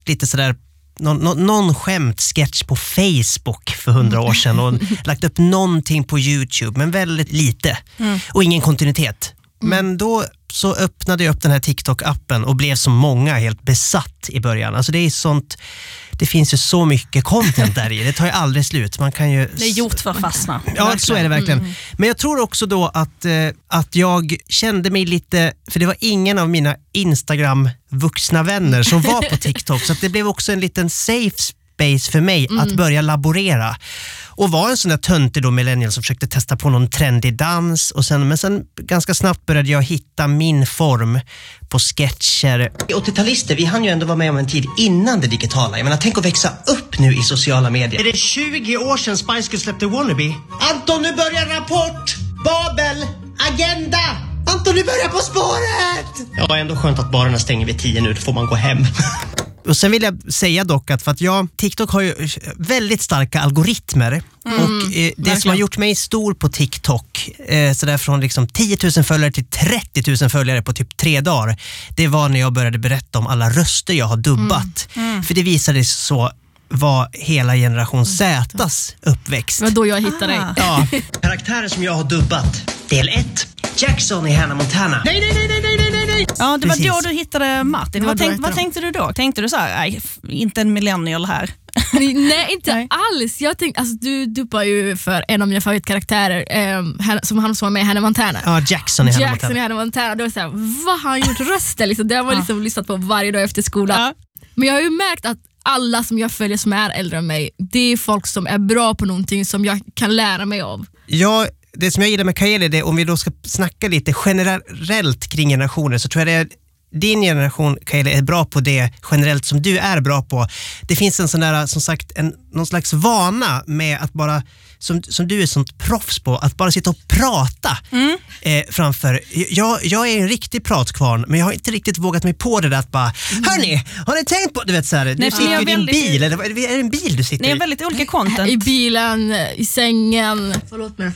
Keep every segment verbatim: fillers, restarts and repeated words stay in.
lite sådär någon, någon, någon skämtsketch på Facebook för hundra år sedan och lagt upp någonting på YouTube, men väldigt lite mm. och ingen kontinuitet. Mm. Men då så öppnade jag upp den här TikTok-appen och blev som många helt besatt i början. Alltså det är sånt, det finns ju så mycket content där i. Det tar ju aldrig slut. Man kan ju... Det är gjort för fastna. Ja, verkligen. Så är det verkligen. Mm. Men jag tror också då att, eh, att jag kände mig lite... För det var ingen av mina Instagram-vuxna vänner som var på TikTok. Så att det blev också en liten safe space för mig mm. att börja laborera. Och var en sån där töntig då millennial som försökte testa på någon trendig dans. Och sen, men sen ganska snabbt började jag hitta min form på sketcher. åttio-talister, vi hann ju ändå vara med om en tid innan det digitala. Jag menar, tänk att växa upp nu i sociala medier. Är det tjugo år sedan Spice Girls släppte Wannabe? Anton, nu börjar Rapport! Babel! Agenda! Anton, nu börjar På spåret! Ja, ändå skönt att barnen stänger vid tio nu, då får man gå hem. Och sen vill jag säga dock att för att jag, TikTok har ju väldigt starka algoritmer mm, och eh, det verkligen. Som har gjort mig stor på TikTok eh, så där från liksom tio tusen följare till trettio tusen följare på typ tre dagar, det var när jag började berätta om alla röster jag har dubbat. Mm, mm. För det visade så var hela generation Z:s uppväxt. Det var då jag hittade ah. dig. Ja. Karaktärer som jag har dubbat. Del ett. Jackson i Hannah Montana. Nej, nej, nej, nej, nej, nej, nej. Ja, det Precis. Var då du hittade Martin. Vad, tänk, vad tänkte du då? Tänkte du så här, nej, inte en millennial här? Nej, inte nej. alls. Jag tänkte, alltså, du dubbade ju för en av mina favoritkaraktärer eh, som han som var med i Hannah Montana. Ja, Jackson i Hannah Jackson Montana. i Hannah Montana. Då var det så här, vad har han gjort rösten? Liksom, det har man liksom ja. lyssnat på varje dag efter skolan. Ja. Men jag har ju märkt att alla som jag följer som är äldre än mig, det är folk som är bra på någonting som jag kan lära mig av. Ja, det som jag gillar med Kaeli, det om vi då ska snacka lite generellt kring generationer, så tror jag det är din generation, Kaeli, är bra på det generellt som du är bra på. Det finns en sån där, som sagt, en, någon slags vana med att bara, som, som du är sånt proffs på, att bara sitta och prata mm. eh, framför. Jag, jag är en riktig pratkvarn, men jag har inte riktigt vågat mig på det där att bara, mm. hörni, har ni tänkt på, du vet så här, du Nej, sitter i din väldigt, bil, eller är det en bil du sitter i? Det är väldigt olika content. I bilen, i sängen. Förlåt men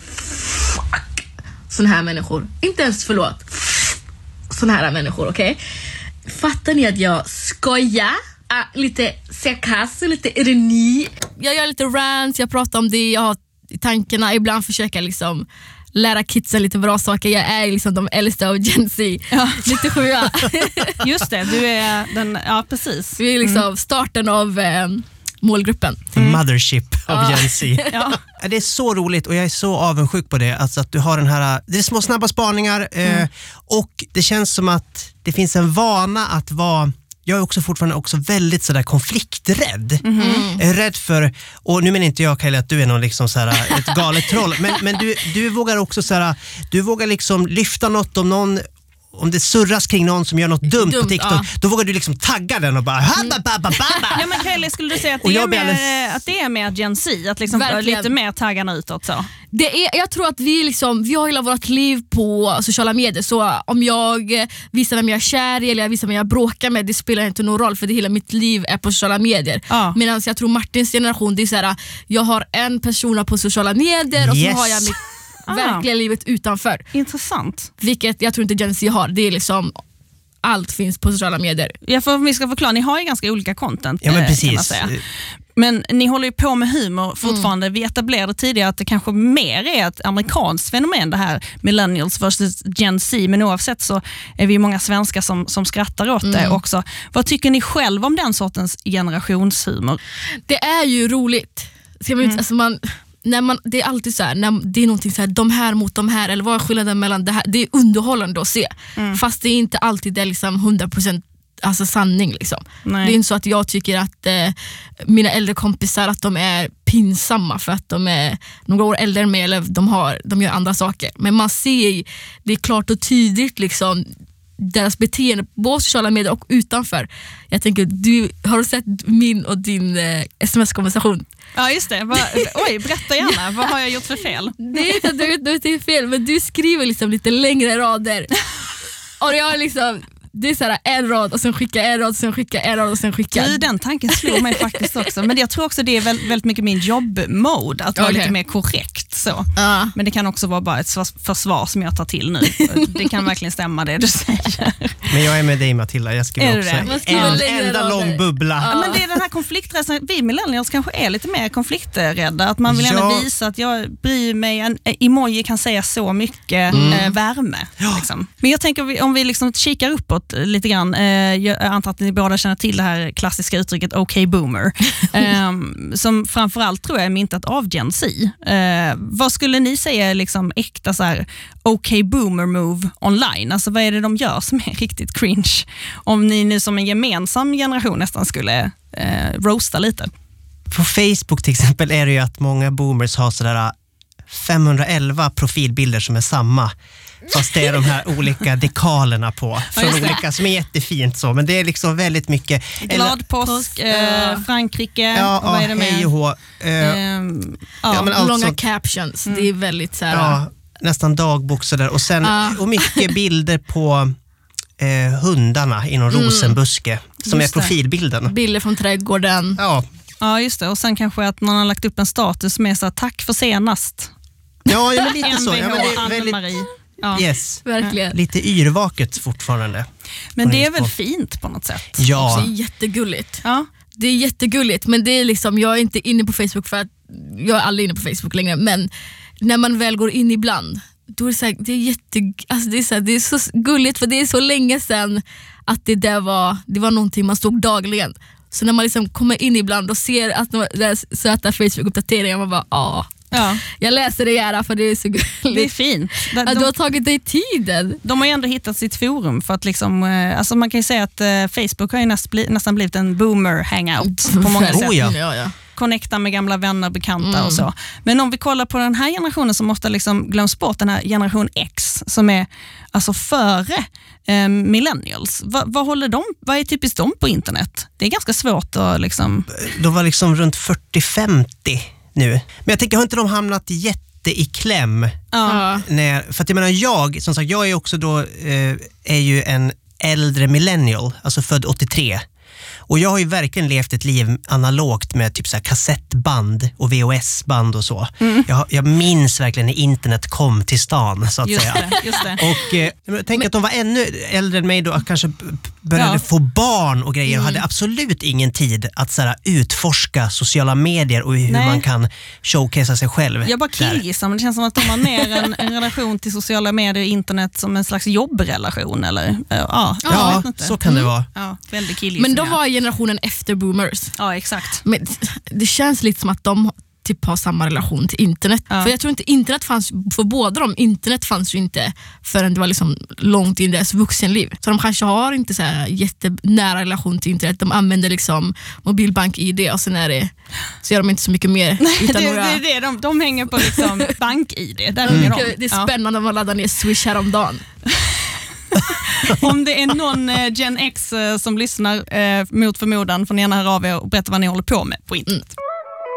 fuck. Sån här människor. Inte ens förlåt. Sån här människor, okej? Okay? Fattar ni att jag skojar? Uh, lite sarkasm, lite ironi. Jag gör lite rants, jag pratar om det, jag har i tankarna. Ibland försöker jag liksom lära kidsen lite bra saker. Jag är liksom de äldsta av Gen Z. Ja. Lite sjua. Just det, du är den, ja precis. Vi är liksom mm. starten av eh, målgruppen. Mm. Mothership av ja. Gen Z. Ja. Det är så roligt och jag är så avundsjuk på det. Alltså att du har den här, det är små snabba spaningar mm. eh, och det känns som att det finns en vana att vara, jag är också fortfarande också väldigt sådär konflikträdd. Mm. Jag är rädd för, och nu menar inte jag, Kaeli, att du är någon liksom såhär, ett galet troll, men, men du, du vågar också såhär, du vågar liksom lyfta något om någon, om det surras kring någon som gör något dumt, dumt på TikTok, ja. Då vågar du liksom tagga den och bara mm. Ja, men Kaeli, skulle du säga att det, är mer, alldeles... att det är mer Gen Z, att liksom lite mer taggarna utåt så? Det är, jag tror att vi liksom, vi har hela vårt liv på sociala medier, så om jag visar vem jag är kär i eller jag visar vem jag bråkar med, det spelar inte någon roll för det hela mitt liv är på sociala medier. Ja. Medan jag tror Martins generation, det är så här, jag har en person på sociala medier och yes. så har jag mitt ah. verkliga livet utanför. Intressant. Vilket jag tror inte Gen Z har. Det är liksom, allt finns på sociala medier. Ja, för vi ska förklara, ni har ju ganska olika content. Ja, men precis. Kan man säga. Men ni håller ju på med humor fortfarande. Mm. Vi etablerade tidigare att det kanske mer är ett amerikanskt fenomen, det här millennials versus Gen Z. Men oavsett så är vi många svenskar som, som skrattar åt det mm. också. Vad tycker ni själv om den sortens generationshumor? Det är ju roligt. Ska man, mm. alltså man, när man, det är alltid så här, när det är någonting så här, de här mot de här, eller vad är skillnaden mellan det här? Det är underhållande att se. Mm. Fast det är inte alltid det liksom hundra procent alltså sanning liksom. Nej. Det är inte så att jag tycker att eh, mina äldre kompisar att de är pinsamma för att de är några år äldre än mig eller de, har, de gör andra saker. Men man ser, det är klart och tydligt liksom deras beteende på sociala medier och utanför. Jag tänker, du har du sett min och din eh, sms-konversation? Ja, just det. Va, oj, berätta gärna. Vad har jag gjort för fel? Det är inte att du vet det är fel, men du skriver liksom lite längre rader. Och jag liksom, det är så här en rad och sen skicka en rad och sen skicka en rad och sen skicka. Du, den tanken slår mig faktiskt också. Men jag tror också det är väldigt, väldigt mycket min jobbmode att vara okay. lite mer korrekt. så. Ja. Men det kan också vara bara ett försvar som jag tar till nu. Det kan verkligen stämma det du säger. Men jag är med dig, Matilda. Jag skriver också Vad skriver en längre enda rader? lång bubbla. Ja, men det är den här konflikträdslan. Vi millennials kanske är lite mer konflikträdda. Att man vill gärna Ja. visa att jag bryr mig. En emoji kan säga så mycket Mm. eh, värme. Liksom. Men jag tänker om vi, om vi liksom kikar uppåt lite grann. Eh, jag antar att ni båda känner till det här klassiska uttrycket okej boomer. eh, som framförallt tror jag är myntat av Gen Z. Eh, vad skulle ni säga är liksom äkta så här okej boomer move online? Alltså vad är det de gör som är riktigt cringe? Om ni nu som en gemensam generation nästan skulle eh, roasta lite. På Facebook till exempel är det ju att många boomers har sådär femhundraelva profilbilder som är samma. Fast det är de här olika dekalerna på. Från olika, som är jättefint så. Men det är liksom väldigt mycket... Glad påsk, eh, Frankrike, Ja, och vad är det med? hej och hå. Eh, Ehm, ja. ja, men allt Långa sånt. captions, det är väldigt så här. Ja, nästan dagbok sådär. Och, sen, Ja. och mycket bilder på eh, hundarna i någon rosenbuske. Som Just är det. profilbilden. Bilder från trädgården. Ja, Ja, just det. Och sen kanske att man har lagt upp en status med så här, tack för senast. ja, ja men lite så. Ja, M V men H det är väldigt, Anne-Marie. Ja. yes. Verkligen. Lite yrvaket fortfarande. Men det är Facebook. väl fint på något sätt? Ja, Det är jättegulligt. Ja. Det är jättegulligt, men det är liksom, jag är inte inne på Facebook för att jag är aldrig inne på Facebook längre, men när man väl går in ibland, då är det så här, det är jätte, alltså det är så här, det är så gulligt för det är så länge sedan att det där var, det var någonting man stod dagligen. Så när man liksom kommer in ibland och ser att de där söta Facebook-uppdateringar, man bara, ja, Ja. jag läser det gärna för det är så gulligt. Det är fint. De, Att du de, har tagit dig tiden. de har ju ändå hittat sitt forum för att liksom, eh, alltså man kan ju säga att eh, Facebook har ju näst, bli, nästan blivit en boomer hangout på många sätt. Oh, ja. Ja, ja. Connecta med gamla vänner, bekanta Mm. och så. Men om vi kollar på den här generationen som ofta liksom glöms bort, den här generation X som är alltså före eh, millennials. Va, vad håller de, vad är typiskt de på internet? Det är ganska svårt att liksom... de var liksom runt fyrtio femtio nu. Men jag tänker, har inte de hamnat jätte i kläm? Ja. Ja. När, för att jag menar, jag, som sagt, jag är också då, eh, är ju en äldre millennial, alltså född åttiotre. Och jag har ju verkligen levt ett liv analogt med typ så här kassettband och V H S-band och så. Mm. Jag, jag minns verkligen när internet kom till stan, så att Just säga. det, just det. Och eh, jag tänker att de var ännu äldre än mig då, att kanske b- började Ja. få barn och grejer och hade absolut ingen tid att så här, utforska sociala medier och hur Nej. man kan showcasea sig själv. Jag bara där. killgissar, men det känns som att de har mer en, en relation till sociala medier och internet som en slags jobbrelation. Eller? Uh, ja, jag Ja, vet inte. så kan det vara. Ja, väldigt killgissning. Men de var generationen efter boomers. Ja, exakt. Men det känns lite som att de typ har samma relation till internet. Ja. För jag tror inte internet fanns för båda dem. Internet fanns ju inte förrän det var liksom långt in i deras vuxenliv. Så de kanske har inte så här jättenära relation till internet. De använder liksom mobilbank-I D och sen är det, så gör de inte så mycket mer. Det, Utan det några, är det, de, de hänger på liksom bank-I D. Där hänger de. det är spännande om man laddar ner Swish häromdagen. Ja. Om det är någon eh, Gen X eh, som lyssnar eh, mot förmodan, får ni gärna höra av er och berätta vad ni håller på med på internet. Mm.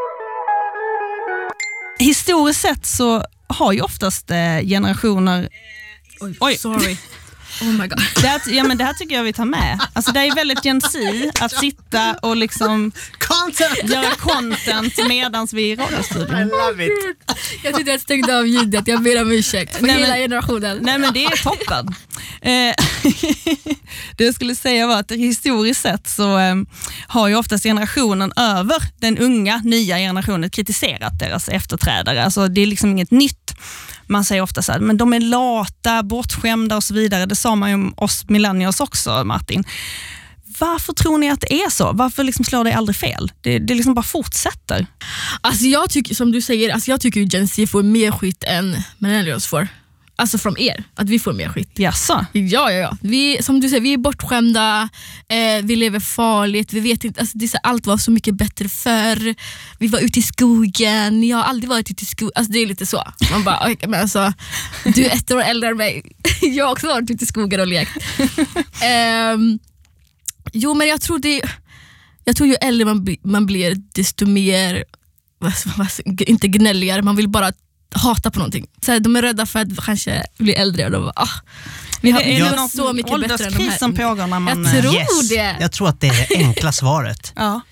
Historiskt sett så har ju oftast eh, generationer... Oj, Oj. sorry. Oh my god. Det här, ja, men det här tycker jag vi tar med. Alltså, det är väldigt Gen Z att sitta och liksom Content! göra content medans vi är i I radiostudion. love it. Jag tyckte jag stängde av ljudet, jag ber om ursäkt för Nej, hela men- generationen. Nej, men det är toppen. Eh, det jag skulle säga var att historiskt sett så eh, har ju oftast generationen över den unga, nya generationen kritiserat deras efterträdare. Alltså, det är liksom inget nytt. Man säger ofta så här, men de är lata, bortskämda och så vidare. Det sa man ju om oss millennials också, Martin. Varför tror ni att det är så? Varför liksom slår det aldrig fel? Det, det liksom bara fortsätter. Alltså jag tycker, som du säger, alltså jag tycker ju Gen Z får mer skit än millennials får. Alltså från er, att vi får mer skit. Jaså? Ja, ja, ja. Vi, som du säger, vi är bortskämda, eh, vi lever farligt, vi vet inte, alltså det är så, allt var så mycket bättre förr. Vi var ute i skogen, jag har aldrig varit ute i skogen, alltså det är lite så. Man bara, oj, men alltså, du är ett år äldre än mig, jag har också varit ute i skogen och lekt. um, jo, men jag tror det, jag tror ju äldre man, bli, man blir, desto mer, vad, vad, inte gnälligare, man vill bara hata på någonting. Så här, de är rädda för att kanske bli äldre och de bara, ah, vi har, Är det, vi är har det något så mycket bättre än de ålderskris som här. pågår när man... Jag tror Yes. det. Jag tror att det är det enkla svaret. Ja.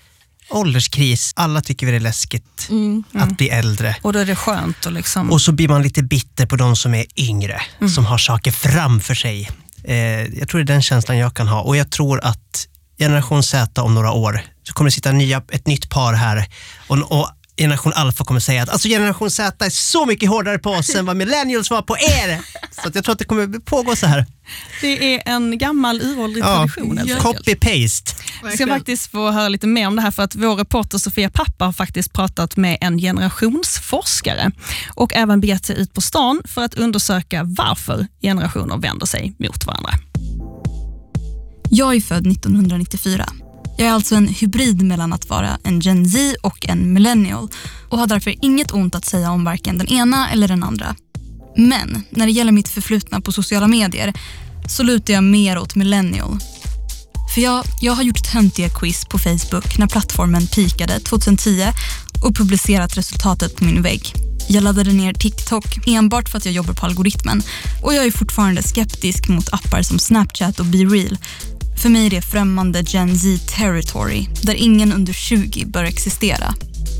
ålderskris. Alla tycker det är läskigt Mm. att bli äldre. Och då är det skönt. Och, liksom... och så blir man lite bitter på de som är yngre. Mm. Som har saker framför sig. Eh, jag tror det är den känslan jag kan ha. Och jag tror att generation Z om några år så kommer det sitta nya, ett nytt par här. Och, och generation Alpha kommer säga att alltså generation Z är så mycket hårdare på oss än vad millennials var på er. Så att jag tror att det kommer pågå så här. Det är en gammal uråldrig tradition. Ja, copy-paste. Jag ska faktiskt få höra lite mer om det här för att vår reporter Sofia Pappa har faktiskt pratat med en generationsforskare och även begett sig ut på stan för att undersöka varför generationer vänder sig mot varandra. Jag är född nittonhundranittiofyra. Jag är alltså en hybrid mellan att vara en Gen Z och en millennial och har därför inget ont att säga om varken den ena eller den andra. Men när det gäller mitt förflutna på sociala medier så lutar jag mer åt millennial. För jag, jag har gjort töntiga quiz på Facebook när plattformen pikade tjugohundratio och publicerat resultatet på min vägg. Jag laddade ner TikTok enbart för att jag jobbar på algoritmen och jag är fortfarande skeptisk mot appar som Snapchat och BeReal. För mig är det främmande Gen Z territory där ingen under tjugo bör existera.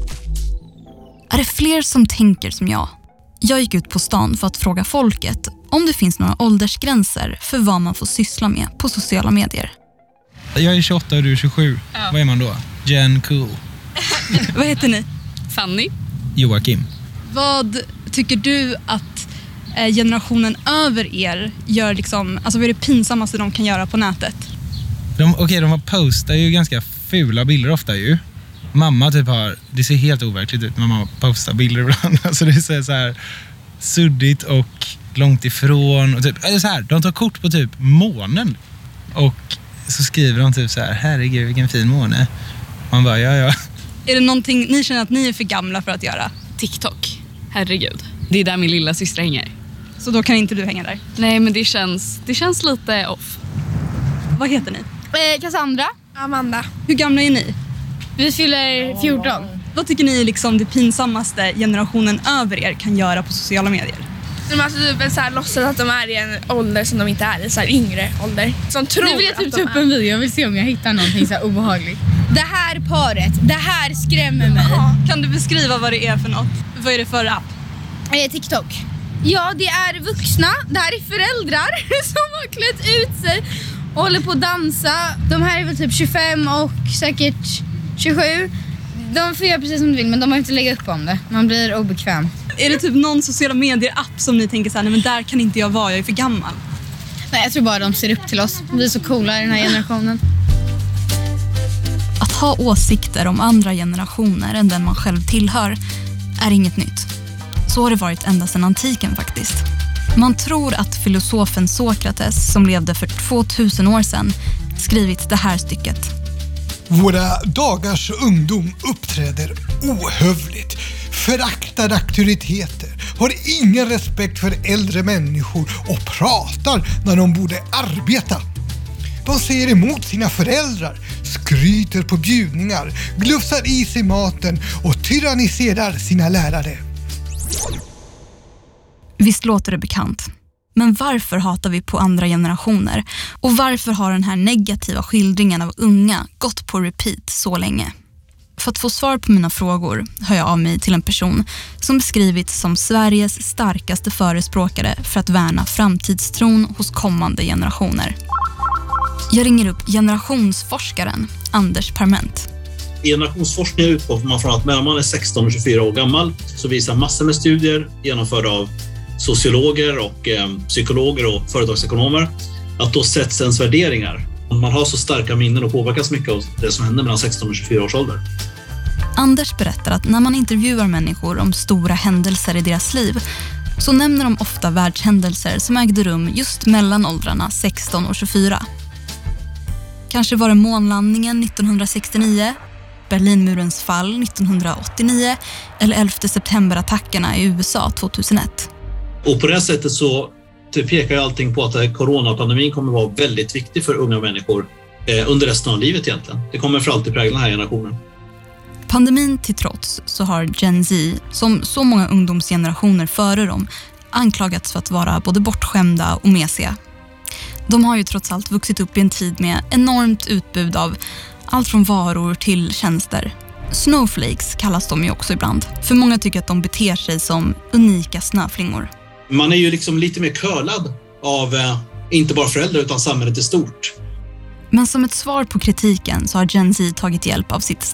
Är det fler som tänker som jag? Jag gick ut på stan för att fråga folket om det finns några åldersgränser för vad man får syssla med på sociala medier. Jag är tjugoåtta och du är tjugosju. Ja. Vad är man då? Gen cool. Vad heter ni? Fanny. Joakim. Vad tycker du att generationen över er gör liksom, alltså vad är det pinsammaste de kan göra på nätet? De, okej, okay, de postar ju ganska fula bilder ofta ju. Mamma typ har, det ser helt overkligt ut när mamma postar bilder ibland. Alltså det är så här suddigt och långt ifrån. Och typ, eller så här, de tar kort på typ månen. Och så skriver de typ så här, herregud vilken fin måne. Man bara, ja ja. Är det någonting ni känner att ni är för gamla för att göra? TikTok, herregud. Det är där min lilla syster hänger. Så då kan inte du hänga där? Nej, men det känns, det känns lite off. Vad heter ni? Eh, Cassandra. Amanda. Hur gamla är ni? Vi fyller fjorton. Vad tycker ni är liksom det pinsammaste generationen över er kan göra på sociala medier? De alltså typ så här låtsas att de är i en ålder som de inte är i, så här yngre ålder. Som tror nu vill jag typ ta upp en video, jag vill se om jag hittar någonting så här obehagligt. Det här paret, det här skrämmer mig. Aha. Kan du beskriva vad det är för något? Vad är det för app? Eh, TikTok. Ja, det är vuxna, det här är föräldrar som har klätt ut sig och håller på att dansa. De här är väl typ tjugofem och säkert tjugosju. De får göra precis som de vill, men de har inte lägga upp om det. Man blir obekväm. Är det typ någon sociala medier-app som ni tänker så här, nej men där kan inte jag vara, jag är för gammal? Nej, jag tror bara de ser upp till oss. Vi är så coola i den här generationen. Att ha åsikter om andra generationer än den man själv tillhör är inget nytt. Så har det varit ända sedan antiken faktiskt. Man tror att filosofen Sokrates, som levde för tvåtusen år sedan, skrivit det här stycket. Våra dagars ungdom uppträder ohövligt, föraktar auktoriteter, har ingen respekt för äldre människor och pratar när de borde arbeta. De säger emot sina föräldrar, skryter på bjudningar, glufsar i sig maten och tyranniserar sina lärare. Visst låter det bekant. Men varför hatar vi på andra generationer? Och varför har den här negativa skildringen av unga gått på repeat så länge? För att få svar på mina frågor hör jag av mig till en person som beskrivits som Sveriges starkaste förespråkare för att värna framtidstron hos kommande generationer. Jag ringer upp generationsforskaren Anders Parment. Generationsforskning utgår man från att när man är sexton och tjugofyra år gammal så visar massor med studier genomförda av sociologer och eh, psykologer och företagsekonomer att då sätts ens värderingar. Man har så starka minnen och påverkas mycket av det som händer mellan sexton och tjugofyra års ålder. Anders berättar att när man intervjuar människor om stora händelser i deras liv så nämner de ofta världshändelser som ägde rum just mellan åldrarna sexton och tjugofyra. Kanske var det månlandningen nittonhundrasextionio, Berlinmurens fall nittonhundraåttionio eller elfte september-attackerna i U S A tjugohundraett. Och på det sättet så pekar allting på att coronapandemin kommer vara väldigt viktig för unga människor eh, under resten av livet egentligen. Det kommer för alltid prägla den här generationen. Pandemin till trots så har Gen Z, som så många ungdomsgenerationer före dem, anklagats för att vara både bortskämda och mesiga. De har ju trots allt vuxit upp i en tid med enormt utbud av Allt från varor till tjänster. Snowflakes kallas de ju också ibland. För många tycker att de beter sig som unika snöflingor. Man är ju liksom lite mer curlad av eh, inte bara föräldrar utan samhället i stort. Men som ett svar på kritiken så har Gen Z tagit hjälp av sitt